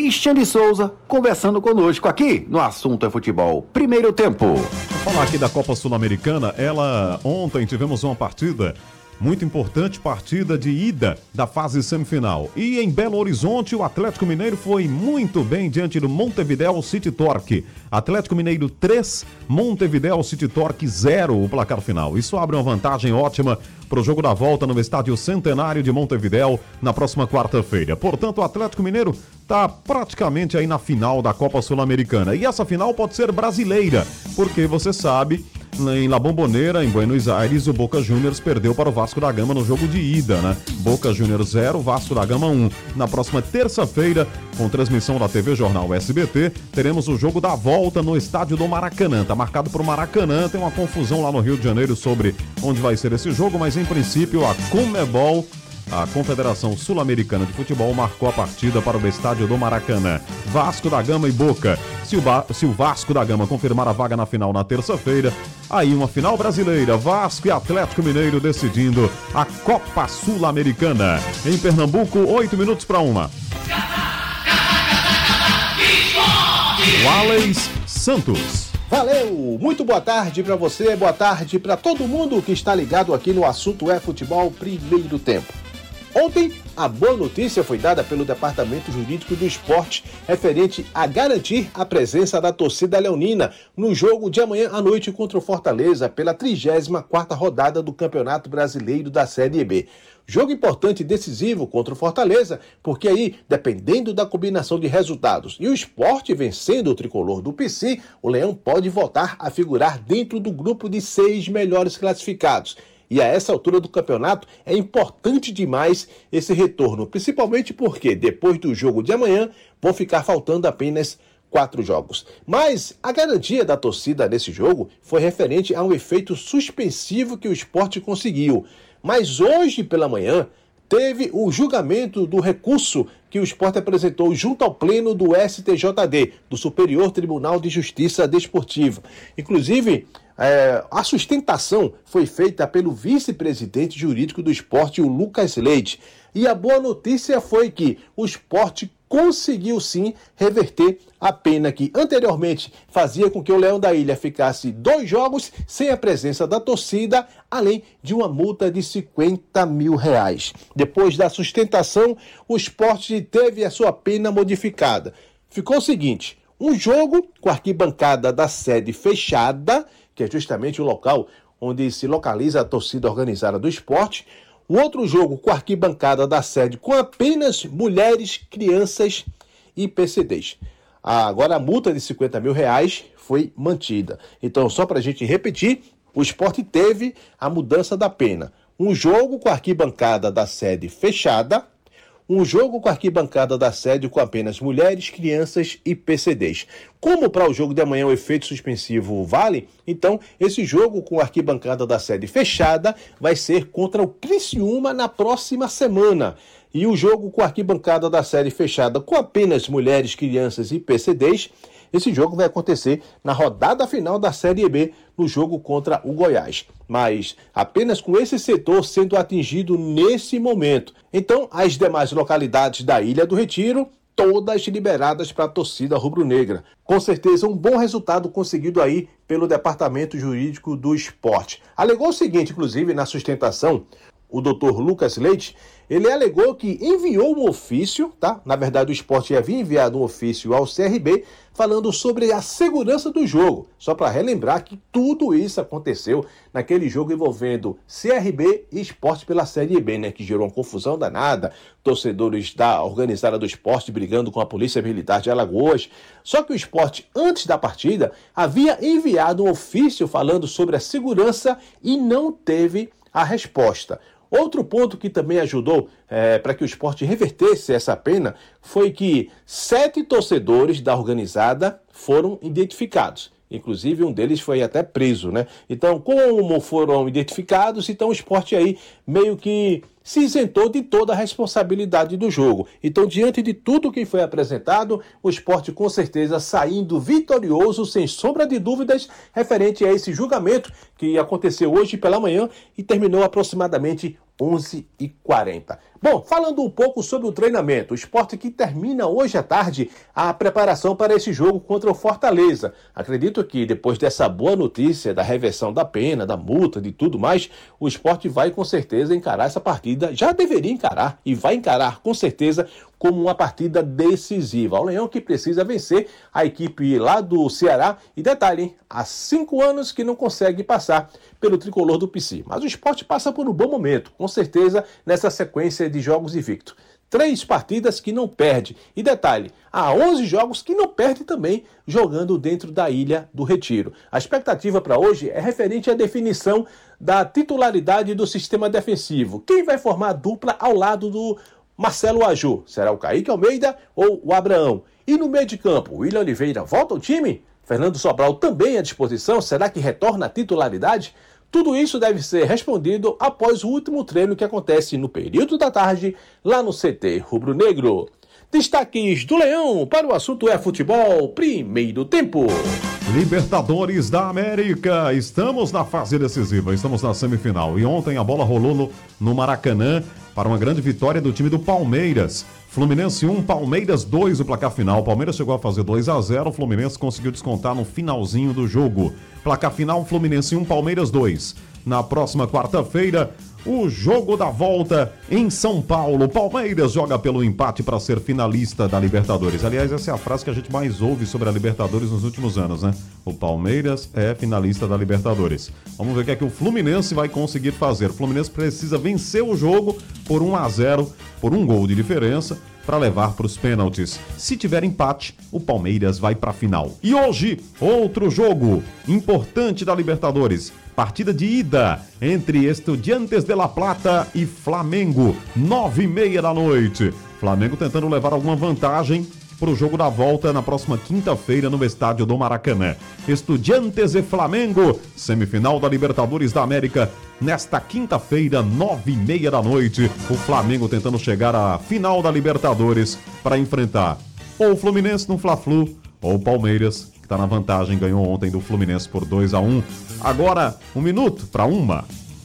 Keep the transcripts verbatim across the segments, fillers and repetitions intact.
Cristiane Souza, conversando conosco aqui no Assunto é Futebol. Primeiro tempo. Vou falar aqui da Copa Sul-Americana. Ela, ontem tivemos uma partida muito importante, partida de ida da fase semifinal. E em Belo Horizonte, o Atlético Mineiro foi muito bem diante do Montevideo City Torque. Atlético Mineiro três, Montevideo City Torque zero, o placar final. Isso abre uma vantagem ótima para o jogo da volta no Estádio Centenário de Montevideo na próxima quarta-feira. Portanto, o Atlético Mineiro está praticamente aí na final da Copa Sul-Americana. E essa final pode ser brasileira, porque você sabe, em La Bombonera, em Buenos Aires, o Boca Juniors perdeu para o Vasco da Gama no jogo de ida, né? Boca Juniors zero, Vasco da Gama um. Na próxima terça-feira, com transmissão da T V Jornal S B T, teremos o jogo da volta no estádio do Maracanã. Tá marcado para o Maracanã, tem uma confusão lá no Rio de Janeiro sobre onde vai ser esse jogo, mas em princípio a Conmebol, a Confederação Sul-Americana de Futebol, marcou a partida para o estádio do Maracanã. Vasco da Gama e Boca. Se o, ba... Se o Vasco da Gama confirmar a vaga na final na terça-feira, aí uma final brasileira, Vasco e Atlético Mineiro decidindo a Copa Sul-Americana. Em Pernambuco, oito minutos para uma. Wallace Santos. Valeu! Muito boa tarde para você, boa tarde para todo mundo que está ligado aqui no Assunto é Futebol Primeiro Tempo. Ontem, a boa notícia foi dada pelo Departamento Jurídico do Esporte referente a garantir a presença da torcida leonina no jogo de amanhã à noite contra o Fortaleza pela trigésima quarta rodada do Campeonato Brasileiro da Série B. Jogo importante e decisivo contra o Fortaleza, porque aí, dependendo da combinação de resultados e o Sport vencendo o tricolor do P C, o Leão pode voltar a figurar dentro do grupo de seis melhores classificados. E a essa altura do campeonato é importante demais esse retorno, principalmente porque depois do jogo de amanhã vão ficar faltando apenas quatro jogos. Mas a garantia da torcida nesse jogo foi referente a um efeito suspensivo que o Sport conseguiu. Mas hoje pela manhã teve o julgamento do recurso que o Sport apresentou junto ao pleno do S T J D, do Superior Tribunal de Justiça Desportiva. Inclusive, é, a sustentação foi feita pelo vice-presidente jurídico do Sport, o Lucas Leite. E a boa notícia foi que o Sport conseguiu sim reverter a pena que anteriormente fazia com que o Leão da Ilha ficasse dois jogos sem a presença da torcida, além de uma multa de cinquenta mil reais. Depois da sustentação, o Sport teve a sua pena modificada. Ficou o seguinte: um jogo com a arquibancada da sede fechada, que é justamente o local onde se localiza a torcida organizada do Sport. Um outro jogo com a arquibancada da sede com apenas mulheres, crianças e P C Ds. Agora a multa de cinquenta mil reais foi mantida. Então, só para a gente repetir, o Sport teve a mudança da pena. Um jogo com a arquibancada da sede fechada, um jogo com a arquibancada da sede com apenas mulheres, crianças e P C Ds. Como para o jogo de amanhã o efeito suspensivo vale, então esse jogo com a arquibancada da sede fechada vai ser contra o Criciúma na próxima semana. E o jogo com a arquibancada da sede fechada com apenas mulheres, crianças e P C Ds, esse jogo vai acontecer na rodada final da Série B, no jogo contra o Goiás. Mas apenas com esse setor sendo atingido nesse momento. Então, as demais localidades da Ilha do Retiro, todas liberadas para a torcida rubro-negra. Com certeza, um bom resultado conseguido aí pelo Departamento Jurídico do Esporte. Alegou o seguinte, inclusive, na sustentação, o doutor Lucas Leite, ele alegou que enviou um ofício, tá? Na verdade, o Sport havia enviado um ofício ao C R B falando sobre a segurança do jogo. Só para relembrar que tudo isso aconteceu naquele jogo envolvendo C R B e Sport pela Série B, né? Que gerou uma confusão danada, torcedores da organizada do Sport brigando com a Polícia Militar de Alagoas. Só que o Sport, antes da partida, havia enviado um ofício falando sobre a segurança e não teve a resposta. Outro ponto que também ajudou é, para que o Sport revertesse essa pena foi que sete torcedores da organizada foram identificados. Inclusive, um deles foi até preso, né? Então, como foram identificados, então o Sport aí meio que se isentou de toda a responsabilidade do jogo. Então, diante de tudo que foi apresentado, o Sport com certeza saindo vitorioso, sem sombra de dúvidas, referente a esse julgamento que aconteceu hoje pela manhã e terminou aproximadamente onze e quarenta. Bom, falando um pouco sobre o treinamento, o Sport que termina hoje à tarde a preparação para esse jogo contra o Fortaleza. Acredito que depois dessa boa notícia da reversão da pena, da multa, de tudo mais, o Sport vai com certeza encarar essa partida, já deveria encarar e vai encarar com certeza como uma partida decisiva. O Leão que precisa vencer a equipe lá do Ceará e detalhe, hein, há cinco anos que não consegue passar pelo tricolor do P C. Mas o Sport passa por um bom momento, com certeza, nessa sequência de jogos invicto. Três partidas que não perde. E detalhe, há onze jogos que não perde também jogando dentro da Ilha do Retiro. A expectativa para hoje é referente à definição da titularidade do sistema defensivo. Quem vai formar a dupla ao lado do Marcelo Aju? Será o Kaique Almeida ou o Abraão? E no meio de campo, o William Oliveira volta ao time? Fernando Sobral também à disposição? Será que retorna à titularidade? Tudo isso deve ser respondido após o último treino que acontece no período da tarde, lá no C T Rubro-Negro. Destaques do Leão para o assunto é futebol, primeiro tempo. Libertadores da América, estamos na fase decisiva, estamos na semifinal. E ontem a bola rolou no, no Maracanã para uma grande vitória do time do Palmeiras. Fluminense um, Palmeiras dois, o placar final. Palmeiras chegou a fazer dois a zero, o Fluminense conseguiu descontar no finalzinho do jogo. Placar final, Fluminense um, Palmeiras dois. Na próxima quarta-feira, o jogo da volta em São Paulo. Palmeiras joga pelo empate para ser finalista da Libertadores. Aliás, essa é a frase que a gente mais ouve sobre a Libertadores nos últimos anos, né? O Palmeiras é finalista da Libertadores. Vamos ver o que é que o Fluminense vai conseguir fazer. O Fluminense precisa vencer o jogo por um a zero, por um gol de diferença, para levar para os pênaltis. Se tiver empate, o Palmeiras vai para a final. E hoje, outro jogo importante da Libertadores. Partida de ida entre Estudiantes de La Plata e Flamengo, nove e meia da noite. Flamengo tentando levar alguma vantagem para o jogo da volta na próxima quinta-feira no estádio do Maracanã. Estudiantes e Flamengo, semifinal da Libertadores da América, nesta quinta-feira, nove e meia da noite. O Flamengo tentando chegar à final da Libertadores para enfrentar ou o Fluminense no Fla-Flu ou o Palmeiras, que está na vantagem, ganhou ontem do Fluminense por dois a um. Agora, um minuto para uma.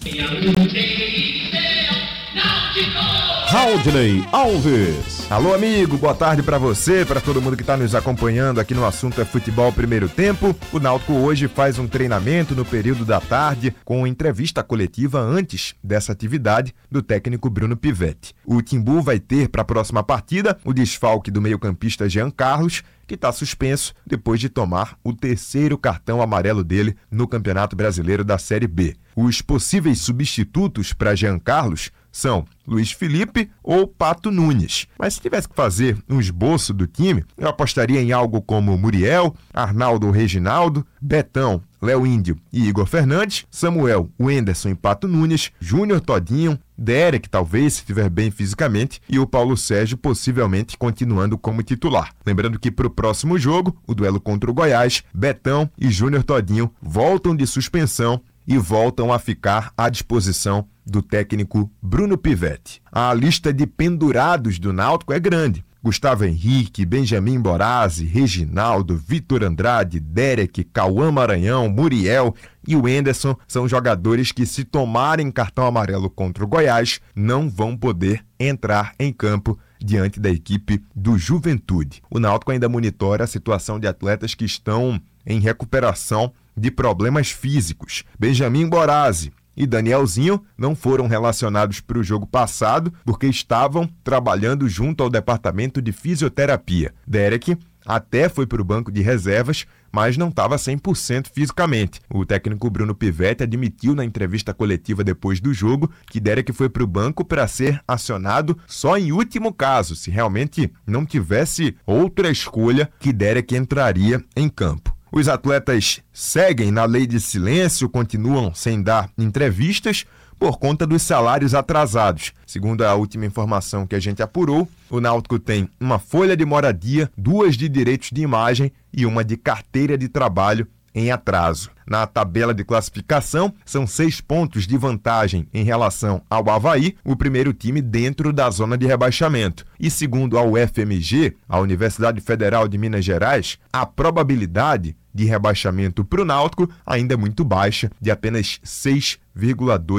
Raudney Alves. Alô, amigo, boa tarde pra você, pra todo mundo que tá nos acompanhando aqui no assunto é futebol primeiro tempo. O Náutico hoje faz um treinamento no período da tarde com entrevista coletiva antes dessa atividade do técnico Bruno Pivetti. O Timbu vai ter para a próxima partida o desfalque do meio-campista Jean Carlos, que está suspenso depois de tomar o terceiro cartão amarelo dele no Campeonato Brasileiro da Série B. Os possíveis substitutos para Jean Carlos são Luiz Felipe ou Pato Nunes. Mas se tivesse que fazer um esboço do time, eu apostaria em algo como Muriel, Arnaldo ou Reginaldo, Betão, Léo Índio e Igor Fernandes, Samuel, Wenderson e Pato Nunes, Júnior Todinho, Derek, talvez, se estiver bem fisicamente, e o Paulo Sérgio possivelmente continuando como titular. Lembrando que para o próximo jogo, o duelo contra o Goiás, Betão e Júnior Todinho voltam de suspensão e voltam a ficar à disposição do técnico Bruno Pivetti. A lista de pendurados do Náutico é grande. Gustavo Henrique, Benjamin Borazzi, Reginaldo, Vitor Andrade, Derek, Cauã Maranhão, Muriel e o Wenderson são jogadores que, se tomarem cartão amarelo contra o Goiás, não vão poder entrar em campo diante da equipe do Juventude. O Náutico ainda monitora a situação de atletas que estão em recuperação de problemas físicos. Benjamin Borazzi e Danielzinho não foram relacionados para o jogo passado porque estavam trabalhando junto ao departamento de fisioterapia. Derek até foi para o banco de reservas, mas não estava cem por cento fisicamente. O técnico Bruno Pivetti admitiu na entrevista coletiva depois do jogo que Derek foi para o banco para ser acionado só em último caso, se realmente não tivesse outra escolha, que Derek entraria em campo. Os atletas seguem na lei de silêncio, continuam sem dar entrevistas por conta dos salários atrasados. Segundo a última informação que a gente apurou, o Náutico tem uma folha de moradia, duas de direitos de imagem e uma de carteira de trabalho em atraso. Na tabela de classificação, são seis pontos de vantagem em relação ao Avaí, o primeiro time dentro da zona de rebaixamento. E segundo a U F M G, a Universidade Federal de Minas Gerais, a probabilidade de rebaixamento para o Náutico ainda é muito baixa, de apenas seis vírgula dois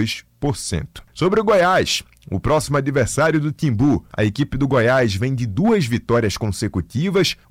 por cento. Sobre o Goiás, o próximo adversário do Timbu, a equipe do Goiás vem de duas vitórias consecutivas,